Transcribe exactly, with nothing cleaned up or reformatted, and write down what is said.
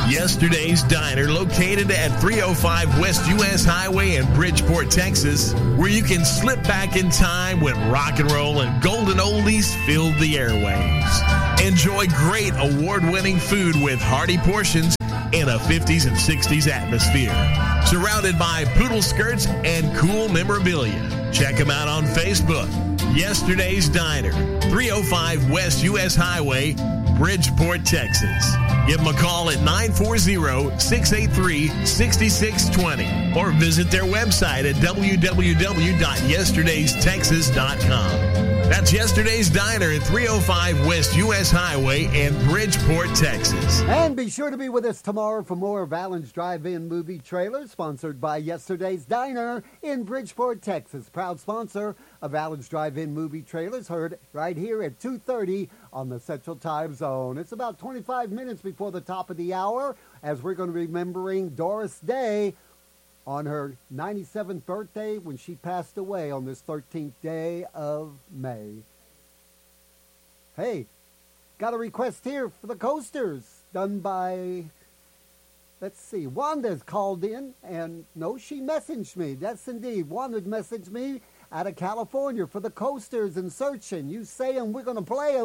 Yesterday's Diner, located at three oh five West U S Highway in Bridgeport, Texas, where you can slip back in time when rock and roll and golden oldies filled the airwaves. Enjoy great award-winning food with hearty portions in a fifties and sixties atmosphere. Surrounded by poodle skirts and cool memorabilia. Check them out on Facebook. Yesterday's Diner, three oh five West U S Highway, Bridgeport, Texas. Give them a call at nine four zero, six eight three, six six two zero or visit their website at w w w dot yesterdays texas dot com. That's Yesterday's Diner at three oh five West U S Highway in Bridgeport, Texas. And be sure to be with us tomorrow for more of Allen's Drive-In Movie Trailer, sponsored by Yesterday's Diner in Bridgeport, Texas. Proud sponsor of Allen's Drive-In Movie Trailers, heard right here at two thirty on the Central Time Zone. It's about twenty-five minutes before the top of the hour, as we're going to be remembering Doris Day on her ninety-seventh birthday when she passed away on this thirteenth day of May. Hey, got a request here for the Coasters, done by, let's see, Wanda's called in, and no, she messaged me. That's indeed, Wanda messaged me out of California for the Coasters and Searching. You saying we're going to play them.